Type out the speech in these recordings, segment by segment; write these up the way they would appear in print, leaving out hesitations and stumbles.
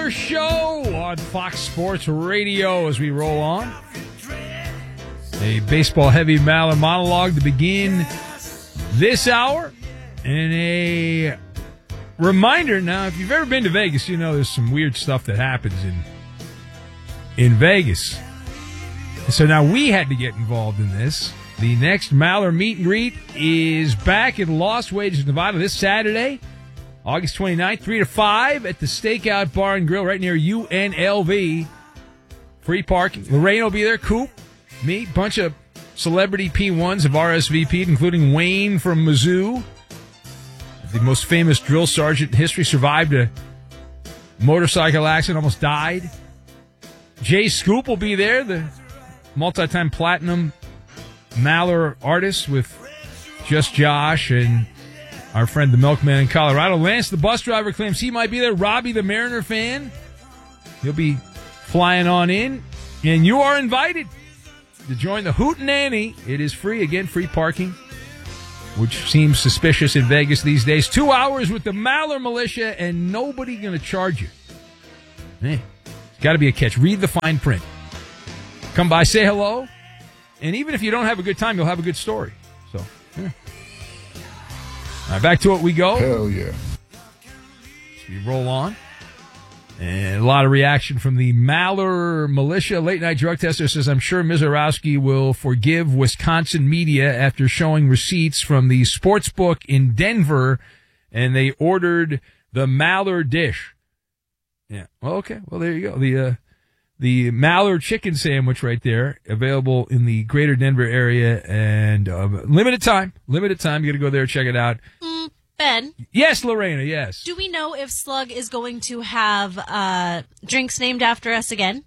Maller Show on Fox Sports Radio as we roll on. A baseball-heavy Maller monologue to begin this hour. And a reminder now, if you've ever been to Vegas, you know there's some weird stuff that happens in Vegas. So now we had to get involved in this. The next Maller meet and greet is back in Las Vegas, Nevada this Saturday, August 29th, 3 to 5 at the Stakeout Bar and Grill right near UNLV. Free parking. Lorraine will be there. Coop, me, bunch of celebrity P1s have RSVP'd, including Wayne from Mizzou. The most famous drill sergeant in history, survived a motorcycle accident, almost died. Jay Scoop will be there, the multi-time platinum Maller artist with Just Josh and our friend the Milkman in Colorado. Lance, the bus driver, claims he might be there. Robbie, the Mariner fan, he'll be flying on in. And you are invited to join the Hootenanny. It is free. Again, free parking, which seems suspicious in Vegas these days. 2 hours with the Maller Militia, and nobody going to charge you. Man, it's got to be a catch. Read the fine print. Come by, say hello, and even if you don't have a good time, you'll have a good story. So, yeah. All right, back to it we go. Hell yeah. So we roll on. And a lot of reaction from the Maller Militia. Late night drug tester says, I'm sure Mizorowski will forgive Wisconsin media after showing receipts from the sports book in Denver, and they ordered the Maller dish. Yeah. Well, okay. Well, there you go. The Maller chicken sandwich right there, available in the greater Denver area, and limited time. You got to go there, check it out. Ben. Yes, Lorena, yes. Do we know if Slug is going to have drinks named after us again?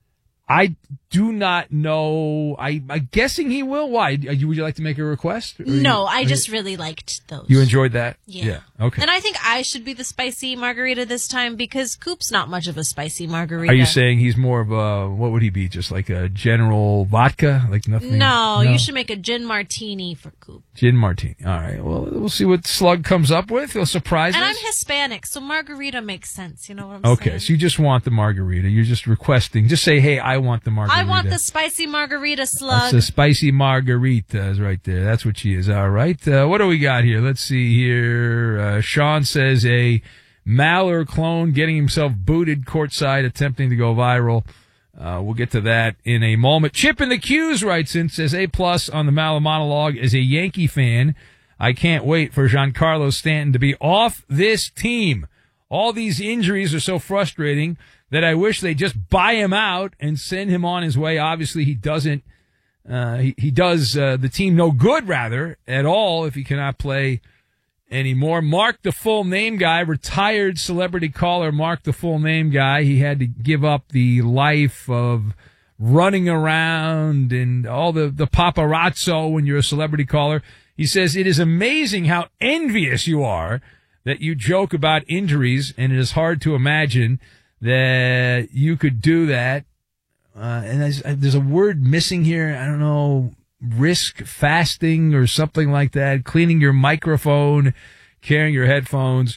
I do not know. I'm guessing he will. Why? Would you like to make a request? No, I just really liked those. You enjoyed that? Yeah. Okay. And I think I should be the spicy margarita this time because Coop's not much of a spicy margarita. Are you saying he's more of a, what would he be? Just like a general vodka? Like nothing? No, you should make a gin martini for Coop. Gin martini. All right. Well, we'll see what Slug comes up with. He'll surprise us. And I'm Hispanic, so margarita makes sense. You know what I'm saying? Okay, so you just want the margarita. You're just requesting. Just say, hey, I want the margarita. I want the spicy margarita, Slug. That's the spicy margarita is right there. That's what she is. All right. What do we got here? Let's see here. Sean says a Maller clone getting himself booted courtside, attempting to go viral. We'll get to that in a moment. Chip in the Q's writes in, says A+ on the Maller monologue. As a Yankee fan, I can't wait for Giancarlo Stanton to be off this team. All these injuries are so frustrating that I wish they just buy him out and send him on his way. Obviously, he doesn't. He does the team no good, rather, at all if he cannot play anymore. Mark, the full name guy, retired celebrity caller Mark, the full name guy. He had to give up the life of running around and all the paparazzo when you're a celebrity caller. He says, it is amazing how envious you are that you joke about injuries, and it is hard to imagine that you could do that. And there's a word missing here. I don't know, risk fasting or something like that. Cleaning your microphone, carrying your headphones.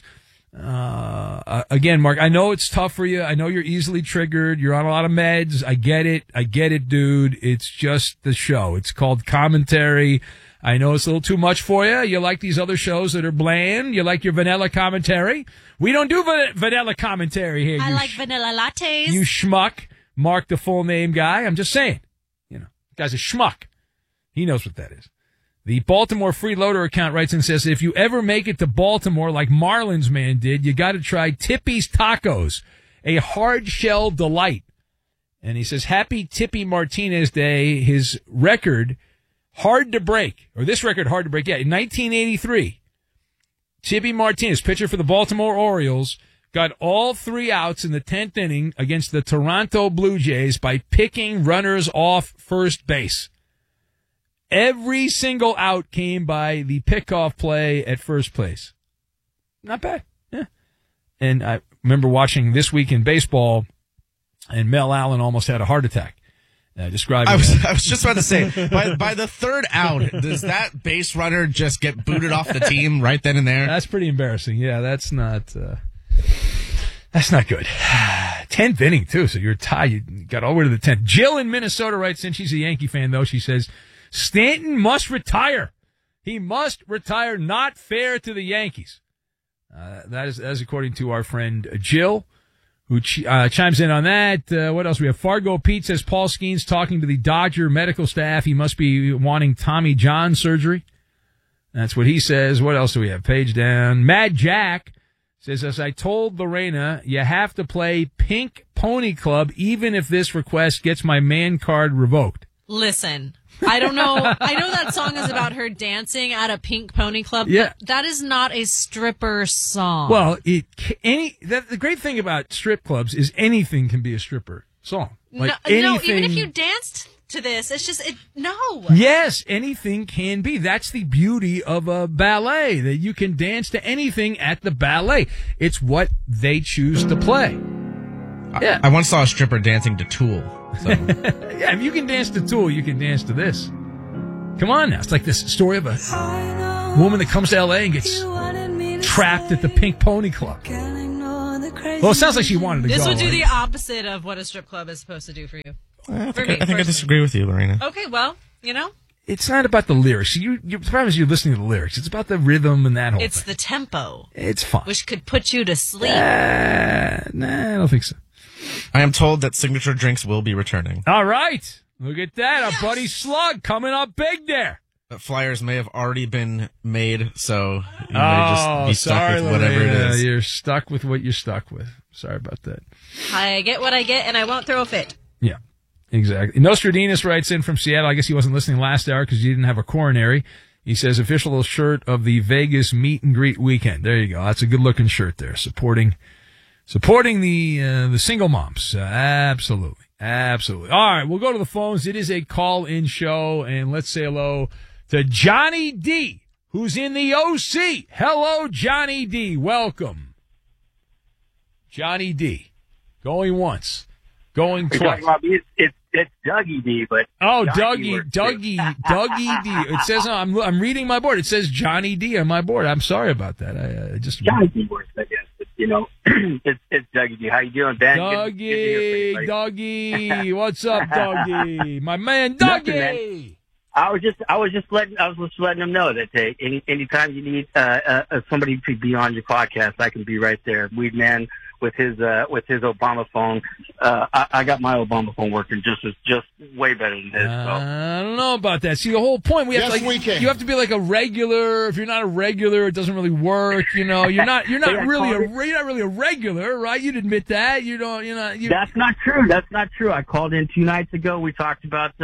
Again, Mark, I know it's tough for you. I know you're easily triggered. You're on a lot of meds. I get it, dude. It's just the show. It's called commentary. I know it's a little too much for you. You like these other shows that are bland. You like your vanilla commentary. We don't do vanilla commentary here. I like vanilla lattes. You schmuck. Mark, the full name guy. I'm just saying. You know, guy's a schmuck. He knows what that is. The Baltimore Freeloader account writes and says, if you ever make it to Baltimore like Marlins man did, you got to try Tippy's Tacos, a hard-shell delight. And he says, happy Tippy Martinez Day. His record, hard to break, or this record hard to break. Yeah, in 1983, Tippy Martinez, pitcher for the Baltimore Orioles, got all 3 outs in the 10th inning against the Toronto Blue Jays by picking runners off first base. Every single out came by the pickoff play at first place. Not bad. Yeah. And I remember watching This Week in Baseball, and Mel Allen almost had a heart attack. Describing I was just about to say, by the third out, does that base runner just get booted off the team right then and there? That's pretty embarrassing. Yeah, that's not good. 10th inning, too, so you're tied. You got all the way to the 10th. Jill in Minnesota writes in. She's a Yankee fan, though. She says, Stanton must retire. He must retire. Not fair to the Yankees. That is according to our friend Jill, who chimes in on that. What else? We have Fargo Pete says Paul Skeens talking to the Dodger medical staff. He must be wanting Tommy John surgery. That's what he says. What else do we have? Page down. Mad Jack says, as I told Lorena, you have to play Pink Pony Club even if this request gets my man card revoked. Listen, I don't know. I know that song is about her dancing at a Pink Pony Club. Yeah. But that is not a stripper song. Well, the great thing about strip clubs is anything can be a stripper song. Like no, even if you danced to this, it's just, no. Yes, anything can be. That's the beauty of a ballet, that you can dance to anything at the ballet. It's what they choose to play. Yeah. I once saw a stripper dancing to Tool. So. Yeah, if you can dance to Tool, you can dance to this. Come on now. It's like this story of a woman that comes to L.A. and gets trapped at the Pink Pony Club. Well, it sounds like she wanted to go. This would do right? the opposite of what a strip club is supposed to do for you. I think I disagree with you, Lorena. Okay, well, It's not about the lyrics. The problem is you're listening to the lyrics. It's about the rhythm and that whole it's thing. the tempo. It's fun. Which could put you to sleep. Nah, I don't think so. I am told that Signature Drinks will be returning. All right. Look at that. Our buddy Slug coming up big there. Flyers may have already been made, so you may just be stuck with whatever Lorena. it is. You're stuck with what you're stuck with. Sorry about that. I get what I get, and I won't throw a fit. Yeah, exactly. Nostradamus writes in from Seattle. I guess he wasn't listening last hour because he didn't have a coronary. He says, official shirt of the Vegas meet and greet weekend. There you go. That's a good-looking shirt there, supporting the single moms. Absolutely. Absolutely. All right, we'll go to the phones. It is a call-in show, and let's say hello to Johnny D, who's in the OC. Hello, Johnny D. Welcome. Johnny D. Going once. Going twice. It's Dougie D, but Dougie D. It says I'm reading my board. It says Johnny D on my board. I'm sorry about that. I just Johnny D works, I guess. But, it's Dougie D. How you doing, Ben? Dougie, what's up, Dougie? My man, Dougie. Nothing, man. I was just letting them know that anytime you need somebody to be on your podcast, I can be right there. Weed Man with his Obama phone. I got my Obama phone working just way better than his. So. I don't know about that. See, the whole point you have to be like a regular. If you're not a regular, it doesn't really work. You're not really a regular, right? You'd admit that. That's not true. That's not true. I called in 2 nights ago. We talked about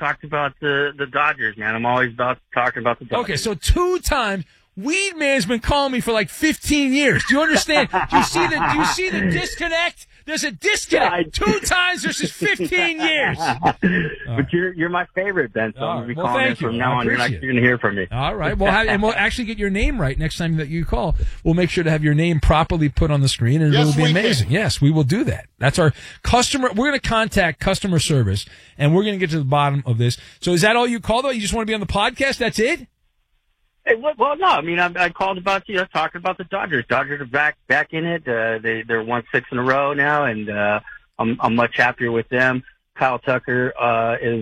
the Dodgers, man. I'm always talking about the Dodgers. Okay, so 2 times. Weed Man's been calling me for like 15 years. Do you understand? Do you see the disconnect? There's a disconnect. 2 times versus 15 years. But you're my favorite, Ben. So I'm going to be calling in from now on. You're going to hear from me. All right. And we'll actually get your name right next time that you call. We'll make sure to have your name properly put on the screen, and it will be amazing. Yes, we will do that. That's our customer. We're going to contact customer service, and we're going to get to the bottom of this. So is that all you called about? You just want to be on the podcast? That's it? Hey, well, no. I mean, I called about talking about the Dodgers. Dodgers are back in it. They're won 6 in a row now, and I'm much happier with them. Kyle Tucker is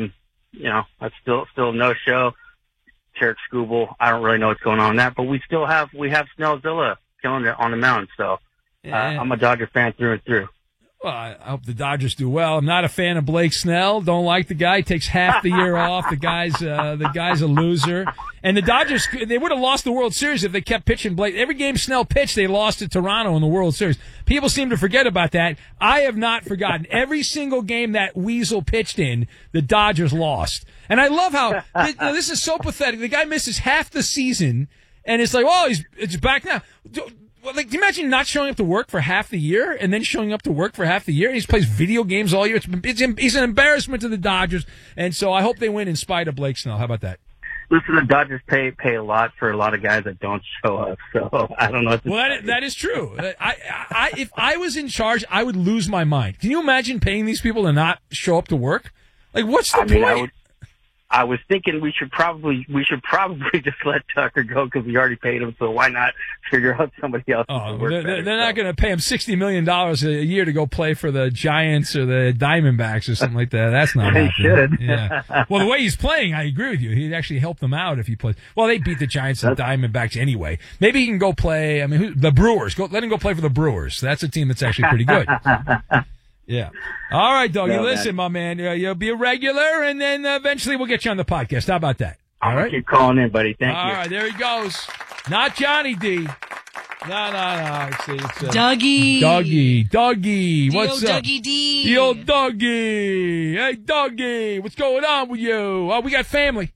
that's still no show. Tarek Skubal, I don't really know what's going on in that, but we have Snellzilla killing it on the mound. So I'm a Dodger fan through and through. Well, I hope the Dodgers do well. I'm not a fan of Blake Snell. Don't like the guy. He takes half the year off. The guy's a loser. And the Dodgers, they would have lost the World Series if they kept pitching Blake. Every game Snell pitched, they lost to Toronto in the World Series. People seem to forget about that. I have not forgotten. Every single game that Weasel pitched in, the Dodgers lost. And I love how this is so pathetic. The guy misses half the season, and it's like, it's back now. Well, can you imagine not showing up to work for half the year and then showing up to work for half the year? He just plays video games all year. He's an embarrassment to the Dodgers, and so I hope they win in spite of Blake Snell. How about that? Listen, the Dodgers pay a lot for a lot of guys that don't show up, so I don't know what to say. That is true. If I was in charge, I would lose my mind. Can you imagine paying these people to not show up to work? Like, what's the point? I was thinking we should probably just let Tucker go because we already paid him. So why not figure out somebody else? Oh, they're not going to pay him $60 million a year to go play for the Giants or the Diamondbacks or something like that. That's not They happening. should. Yeah. Well, the way he's playing, I agree with you. He'd actually help them out if he plays. Well, they beat the Giants and Diamondbacks anyway. Maybe he can go play. I mean, the Brewers. Let him go play for the Brewers. That's a team that's actually pretty good. Yeah. All right, Doggy. No, listen, my man. You'll be a regular, and then eventually we'll get you on the podcast. How about that? All right. Keep calling in, buddy. Thank you. All right, there he goes. Not Johnny D. No. It's Dougie. Dougie. What's up? Dougie D. Yo, Dougie. Hey, Dougie. What's going on with you? Oh, we got family.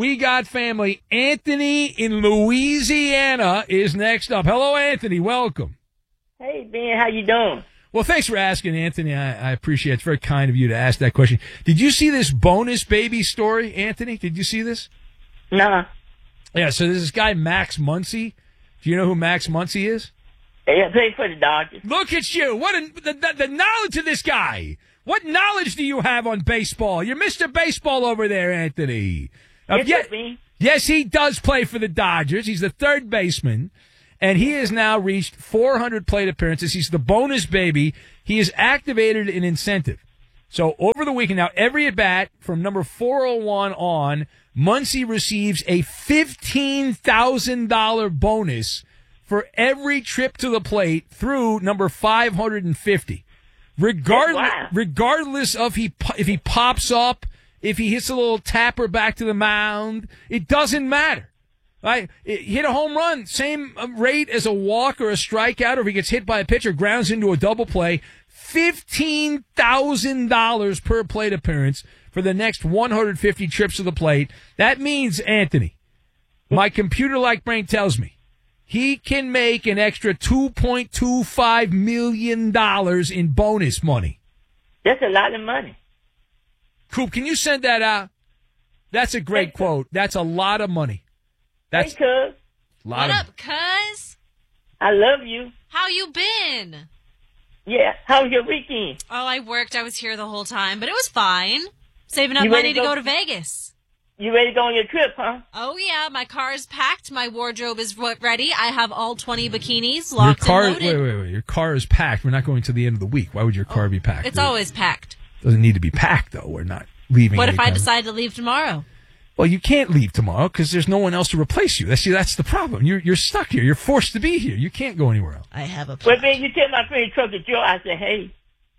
Anthony in Louisiana is next up. Hello, Anthony. Welcome. Hey, Ben, how you doing? Well, thanks for asking, Anthony. I appreciate it. It's very kind of you to ask that question. Did you see this bonus baby story, Anthony? Did you see this? Nah. Yeah, so there's this guy, Max Muncy. Do you know who Max Muncy is? Yeah, play for the Dodgers. Look at you. The knowledge of this guy. What knowledge do you have on baseball? You're Mr. Baseball over there, Anthony. Yes, he does play for the Dodgers. He's the third baseman. And he has now reached 400 plate appearances. He's the bonus baby. He has activated an incentive. So over the weekend, now every at bat from number 401 on, Muncy receives a $15,000 bonus for every trip to the plate through number 550. Regardless of if he pops up, if he hits a little tapper back to the mound, it doesn't matter. Right? Hit a home run, same rate as a walk or a strikeout, or if he gets hit by a pitcher, grounds into a double play, $15,000 per plate appearance for the next 150 trips to the plate. That means, Anthony, my computer-like brain tells me, he can make an extra $2.25 million in bonus money. That's a lot of money. Coop, can you send that out? That's a great quote. That's a lot of money. Hey, cuz. What up, cuz? I love you. How you been? Yeah, how was your weekend? Oh, I worked. I was here the whole time, but it was fine. Saving up money to go to Vegas. You ready to go on your trip, huh? Oh, yeah. My car is packed. My wardrobe is ready. I have all 20 bikinis locked and loaded. Wait. Your car is packed. We're not going to the end of the week. Why would your car be packed? It's always packed. Doesn't need to be packed, though. We're not leaving. What if I decide to leave tomorrow? Well, you can't leave tomorrow because there's no one else to replace you. That's the problem. You're stuck here. You're forced to be here. You can't go anywhere else. I have a plan. Well, man, you tell my friend Trucker Joe, I said, hey.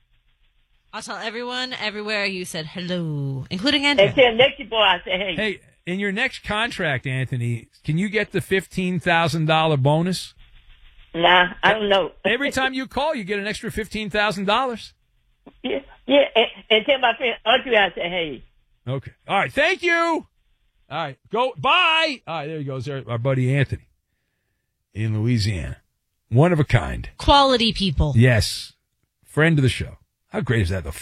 I'll tell everyone everywhere you said hello, including Andrew. And tell Lexi boy, I said, hey. Hey, in your next contract, Anthony, can you get the $15,000 bonus? Nah, I don't know. Every time you call, you get an extra $15,000. Yeah, and tell my friend Audrey, I said, hey. Okay. All right. Thank you. All right, go. Bye. All right, there he goes. Our buddy Anthony in Louisiana. One of a kind. Quality people. Yes. Friend of the show. How great is that, though?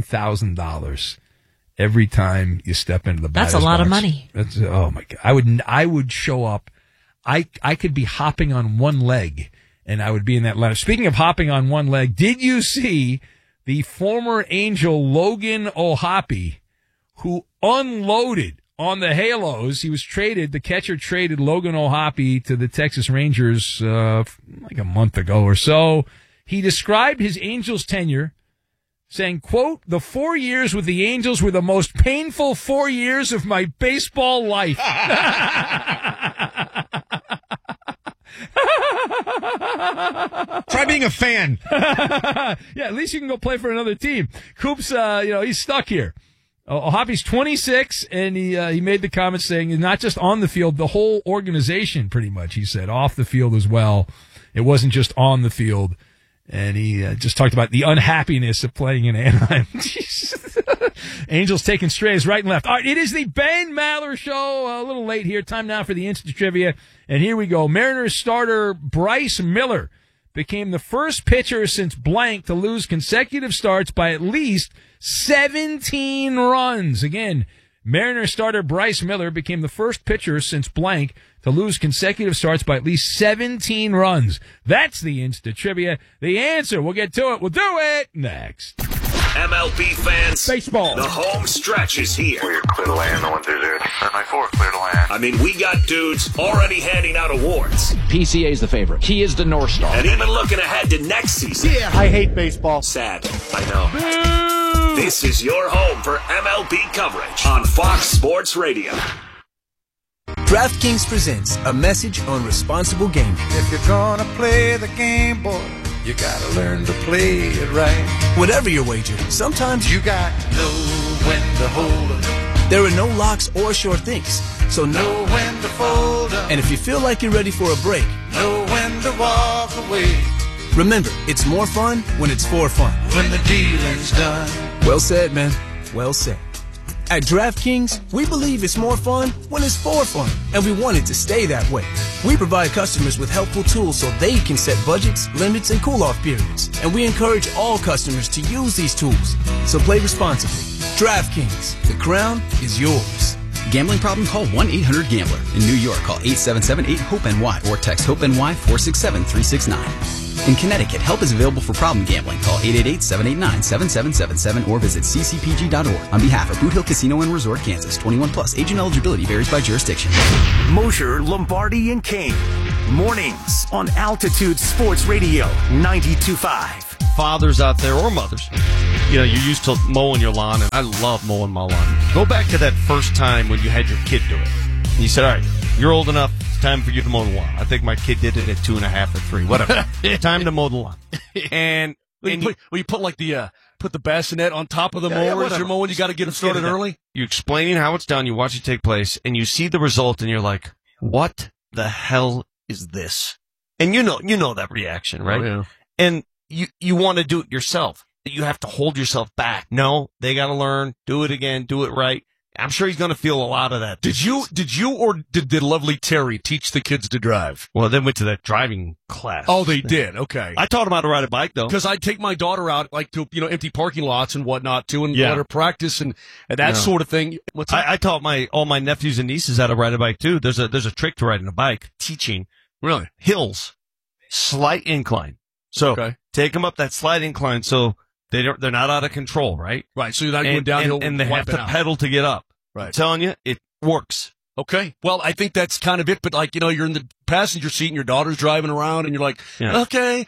$15,000 every time you step into the batter's That's a lot box. of money. That's, oh, my God. I would show up. I could be hopping on one leg, and I would be in that lineup. Speaking of hopping on one leg, did you see the former Angel Logan O'Hoppe, who unloaded on the Halos? He was traded, the catcher traded Logan O'Hoppe to the Texas Rangers like a month ago or so. He described his Angels tenure saying, quote, "The 4 years with the Angels were the most painful 4 years of my baseball life." Try being a fan. Yeah, at least you can go play for another team. Coop's, he's stuck here. O'Hoppe's 26, and he made the comment saying, not just on the field, the whole organization, pretty much, he said, off the field as well. It wasn't just on the field. And he just talked about the unhappiness of playing in Anaheim. Angels taking strays right and left. All right, it is the Ben Maller Show. A little late here. Time now for the Instant Trivia. And here we go. Mariners starter Bryce Miller became the first pitcher since blank to lose consecutive starts by at least 17 runs. Again, Mariners starter Bryce Miller became the first pitcher since blank to lose consecutive starts by at least 17 runs. That's the Instant Trivia. The answer, we'll get to it. We'll do it next. MLB fans, Baseball. the home stretch is here. We're clear to land, the 1-2-0. 9-4, clear to land. I mean, we got dudes already handing out awards. PCA is the favorite. He is the North Star. And even looking ahead to next season. Yeah, I hate baseball. Sad, I know. This is your home for MLB coverage on Fox Sports Radio. DraftKings presents a message on responsible gaming. If you're gonna play the game, boy, you gotta learn to play it right. Whatever your wager, sometimes You got to know when to hold up, there are no locks or sure things. So know when to fold up, And if you feel like you're ready for a break, know when to walk away. remember, it's more fun when it's for fun. When the dealing's done. Well said, man. Well said. At DraftKings, we believe it's more fun when it's for fun, and we want it to stay that way. We provide customers with helpful tools so they can set budgets, limits, and cool-off periods, and we encourage all customers to use these tools. So play responsibly. DraftKings, the crown is yours. Gambling problem? Call 1-800-GAMBLER. In New York, call 877-8-HOPE-NY or text HOPE-NY 467-369. In Connecticut, help is available for problem gambling. Call 888-789-7777 or visit ccpg.org. On behalf of Boot Hill Casino and Resort, Kansas, 21 plus. Age and eligibility varies by jurisdiction. Mosher, Lombardi, and Kane. Mornings on Altitude Sports Radio 92.5. Fathers out there or mothers, you know, you're used to mowing your lawn, and I love mowing my lawn. Go back to that first time when you had your kid do it. And you said, all right, you're old enough, it's time for you to mow the lawn. I think my kid did it at 2.5 or 3, whatever. Time to mow the lawn. And you put like the put the bassinet on top of the mower as you're mowing. You got to get it started early. You're explaining how it's done. You watch it take place, and you see the result, and you're like, "What the hell is this?" And you know that reaction, right? Oh, yeah. And you want to do it yourself. You have to hold yourself back. No, they got to learn. Do it again. Do it right. I'm sure he's going to feel a lot of that. Did you or did the lovely Terry teach the kids to drive? Well, they went to that driving class. Oh, they did. Okay. I taught them how to ride a bike, though. Because I'd take my daughter out, like, to, empty parking lots and whatnot, too, and let her practice and that sort of thing. I taught all my nephews and nieces how to ride a bike, too. There's a trick to riding a bike. Teaching. Really? Hills. Slight incline. So, take them up that slight incline so they're not out of control, right? Right. So you're not going downhill and they have to pedal to get up. Right. I'm telling you, it works. Okay. Well, I think that's kind of it. But you're in the passenger seat and your daughter's driving around and you're like, okay,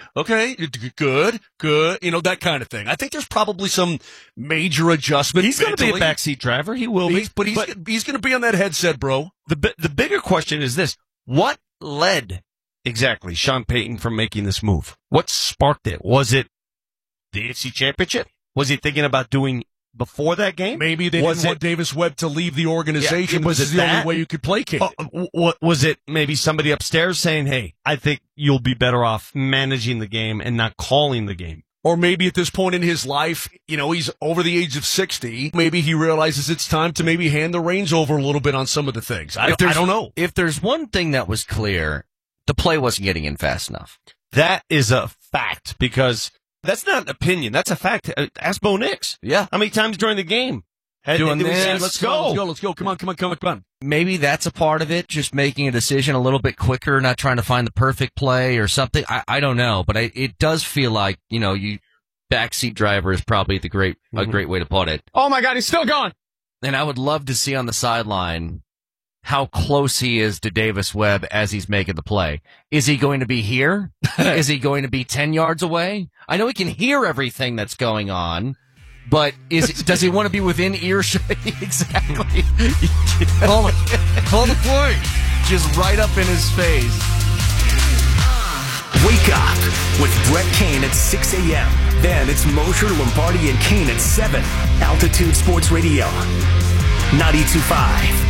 good. That kind of thing. I think there's probably some major adjustment. He's going to be a backseat driver. He will be. But he's going to be on that headset, bro. The bigger question is this. What led exactly Sean Payton from making this move? What sparked it? Was it the AFC Championship? Was he thinking about doing before that game? Maybe they didn't want Davis Webb to leave the organization. Was it the only way you could placate it? Was it maybe somebody upstairs saying, hey, I think you'll be better off managing the game and not calling the game? Or maybe at this point in his life, he's over the age of 60. Maybe he realizes it's time to maybe hand the reins over a little bit on some of the things. I don't know. If there's one thing that was clear, the play wasn't getting in fast enough. That is a fact, because that's not an opinion. That's a fact. Ask Bo Nix. Yeah. How many times during the game? Doing this. Let's go. Come on. Maybe that's a part of it, just making a decision a little bit quicker, not trying to find the perfect play or something. I don't know, but it does feel like, you backseat driver is probably a great way to put it. Oh my God, he's still gone. And I would love to see on the sideline how close he is to Davis Webb as he's making the play. Is he going to be here? Is he going to be 10 yards away? I know he can hear everything that's going on, but does he want to be within earshot? Exactly. Call the play. Just right up in his face. Wake up with Brett Kane at 6 a.m. Then it's Mosher, Lombardi, and Kane at 7. Altitude Sports Radio 92.5.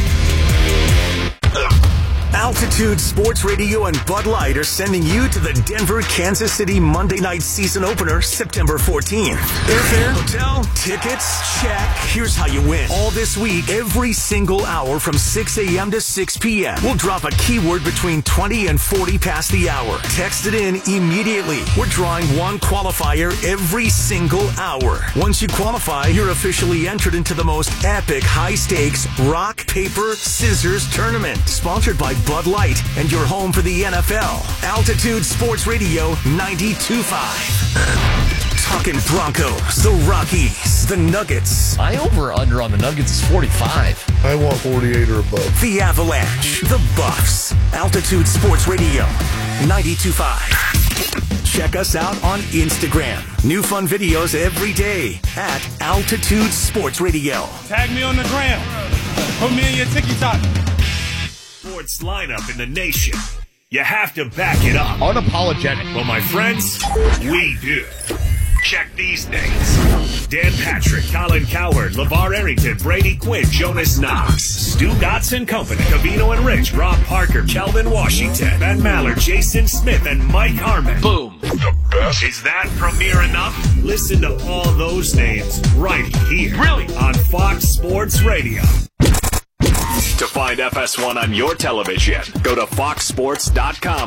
Altitude Sports Radio and Bud Light are sending you to the Denver, Kansas City Monday night season opener, September 14th. Airfare, hotel, tickets, check. Here's how you win. All this week, every single hour from 6 a.m. to 6 p.m. We'll drop a keyword between 20 and 40 past the hour. Text it in immediately. We're drawing one qualifier every single hour. Once you qualify, you're officially entered into the most epic high-stakes rock, paper, scissors tournament. Sponsored by Bud Light and your home for the NFL. Altitude Sports Radio 92.5. Talking Broncos, the Rockies, the Nuggets. My over-under on the Nuggets is 45. I want 48 or above. The Avalanche, the Buffs. Altitude Sports Radio, 92.5. Check us out on Instagram. New fun videos every day at Altitude Sports Radio. Tag me on the gram. Put me in your TikTok. Sports lineup in the nation. You have to back it up. Unapologetic. Well, my friends, we do. Check these names. Dan Patrick, Colin Coward, LeVar Arrington, Brady Quinn, Jonas Knox, Stu Gotts & Company, Cavino and Rich, Rob Parker, Kelvin Washington, Ben Maller, Jason Smith, and Mike Harmon. Boom. The best. Is that premiere enough? Listen to all those names right here. Really? On Fox Sports Radio. To find FS1 on your television, go to foxsports.com.